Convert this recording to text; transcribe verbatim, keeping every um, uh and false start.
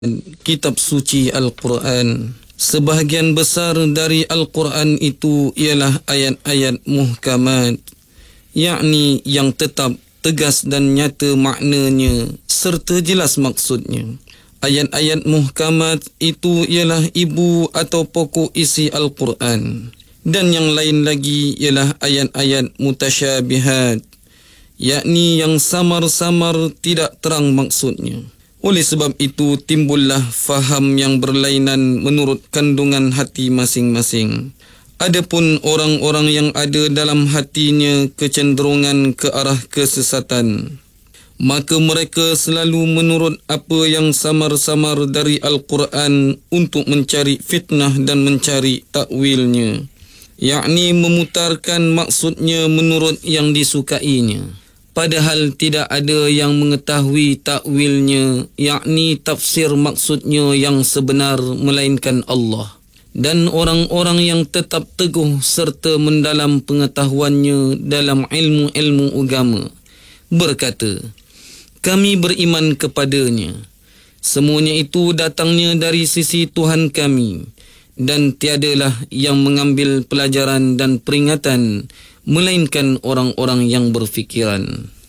kitab suci Al-Quran. Sebahagian besar dari Al-Quran itu ialah ayat-ayat muhkamat, yakni yang tetap, tegas dan nyata maknanya serta jelas maksudnya. Ayat-ayat muhkamat itu ialah ibu atau pokok isi Al-Quran. Dan yang lain lagi ialah ayat-ayat mutasyabihat, yakni yang samar-samar tidak terang maksudnya. Oleh sebab itu timbullah faham yang berlainan menurut kandungan hati masing-masing. Adapun orang-orang yang ada dalam hatinya kecenderungan ke arah kesesatan, maka mereka selalu menurut apa yang samar-samar dari Al-Quran untuk mencari fitnah dan mencari takwilnya, yakni memutarkan maksudnya menurut yang disukainya. Padahal tidak ada yang mengetahui takwilnya, yakni tafsir maksudnya yang sebenar melainkan Allah. Dan orang-orang yang tetap teguh serta mendalam pengetahuannya dalam ilmu-ilmu agama berkata, kami beriman kepadanya. Semuanya itu datangnya dari sisi Tuhan kami, dan tiadalah yang mengambil pelajaran dan peringatan melainkan orang-orang yang berfikiran.